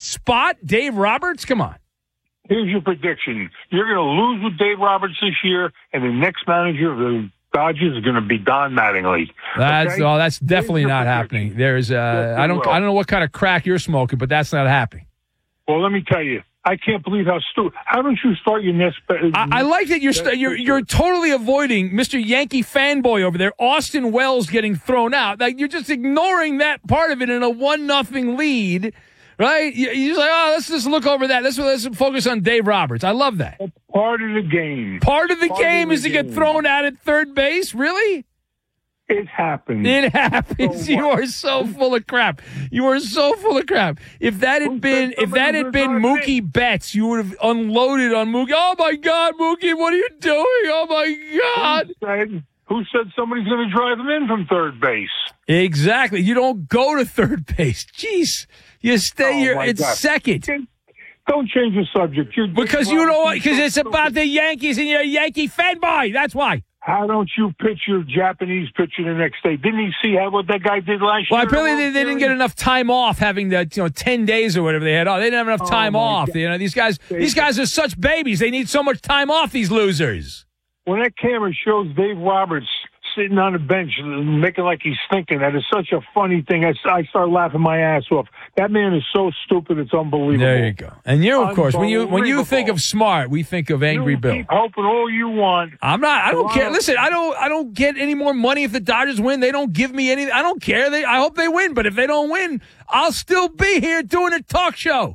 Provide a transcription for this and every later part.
spot Dave Roberts? Come on. Here's your prediction. You're going to lose with Dave Roberts this year, and the next manager of the Dodgers is going to be Don Mattingly. That's definitely not happening. There's I don't know what kind of crack you're smoking, but that's not happening. Well, let me tell you. I can't believe how stupid. How don't you start your next? I like that you're totally avoiding Mr. Yankee fanboy over there. Austin Wells getting thrown out. Like, you're just ignoring that part of it in a 1-0 lead, right? You're just like, let's just look over that. Let's focus on Dave Roberts. I love that. That's part of the game. Part of the game is to get thrown out at third base. Really? It happens. It happens. So you are so full of crap. You are so full of crap. If that had been Mookie Betts, you would have unloaded on Mookie. Oh my God, Mookie, what are you doing? Oh my God. Who said somebody's going to drive him in from third base? Exactly. You don't go to third base. Jeez. You stay here at second. Don't change the subject. Because you know what? Because it's about the Yankees and you're a Yankee fanboy. That's why. How don't you pitch your Japanese pitcher the next day? Didn't he see what that guy did last year? Well, apparently they didn't get enough time off, having the 10 days or whatever they had. They didn't have enough time off. God. These guys are such babies. They need so much time off. These losers. When that camera shows Dave Roberts sitting on the bench making like he's thinking, that is such a funny thing. I start laughing my ass off. That man is so stupid, it's unbelievable. There you go. And you, of course, when you think of smart, we think of Angry Bill. Keep hoping all you want. I'm not. I don't care. Listen, I don't get any more money if the Dodgers win. They don't give me any. I don't care. I hope they win. But if they don't win, I'll still be here doing a talk show.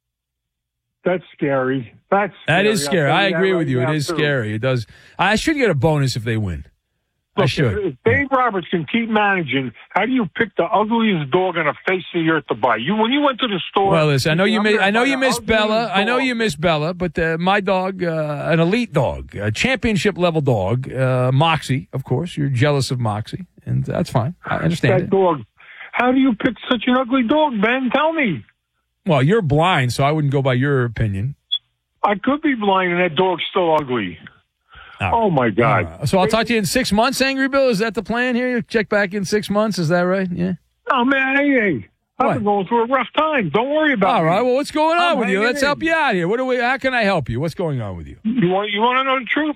That's scary. That is scary. I agree with you. It is scary. It does. I should get a bonus if they win. Look, I should. If Dave Roberts can keep managing, how do you pick the ugliest dog on the face of the earth to buy? When you went to the store. Well, listen, I know you miss Bella. I know you miss Bella, but my dog, an elite dog, a championship level dog, Moxie. Of course, you're jealous of Moxie, and that's fine. I understand that dog. How do you pick such an ugly dog, Ben? Tell me. Well, you're blind, so I wouldn't go by your opinion. I could be blind, and that dog's still ugly. Oh, my God. So I'll talk to you in 6 months, Angry Bill? Is that the plan here? You check back in 6 months? Is that right? Yeah. Oh, man, hey. I've been going through a rough time. Don't worry about it. All right. Well, what's going on with you? Let's help you out here. How can I help you? What's going on with you? You want to know the truth?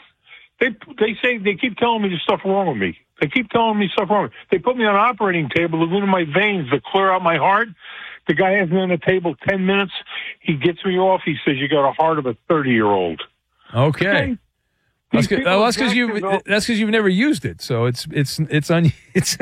They keep telling me there's stuff wrong with me. They keep telling me stuff wrong. They put me on an operating table to go into my veins to clear out my heart. The guy has me on the table 10 minutes. He gets me off. He says, you got a heart of a 30-year-old. Okay. That's because you've never used it, so it's on you.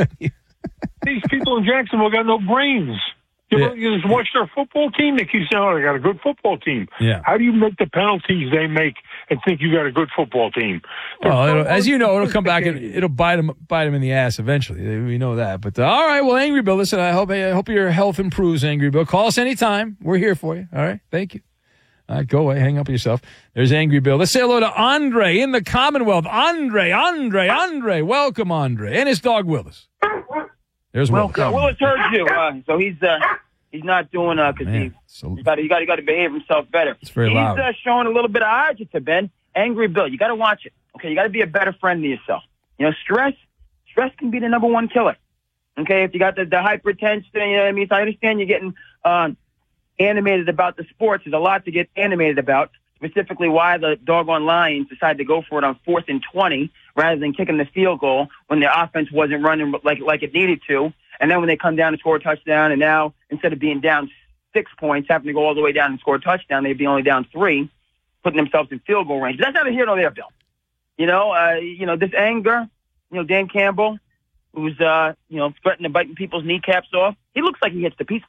These people in Jacksonville got no brains. You just watch their football team. They keep saying, "Oh, they got a good football team." Yeah. How do you make the penalties they make and think you got a good football team? Well, as you know, it'll come back and it'll bite them in the ass eventually. We know that. But all right, well, Angry Bill, listen, I hope your health improves, Angry Bill. Call us anytime. We're here for you. All right, thank you. All right, go away. Hang up yourself. There's Angry Bill. Let's say hello to Andre in the Commonwealth. Andre. Welcome, Andre. And his dog, Willis. There's Willis. Willis heard you. So he's not doing because he's got to behave himself better. It's very loud. He's showing a little bit of agita, Ben. Angry Bill. You got to watch it. Okay, you got to be a better friend to yourself. Stress can be the number one killer. Okay, if you got the hypertension, you know what I mean. So I understand you're getting animated about the sports. There's a lot to get animated about, specifically why the doggone Lions decided to go for it on 4th and 20 rather than kicking the field goal when their offense wasn't running like it needed to. And then when they come down and score a touchdown, and now instead of being down 6 points, having to go all the way down and score a touchdown, they'd be only down 3, putting themselves in field goal range. But that's neither here nor there, Bill. This anger, Dan Campbell, who's, threatening to bite people's kneecaps off, he looks like he hits the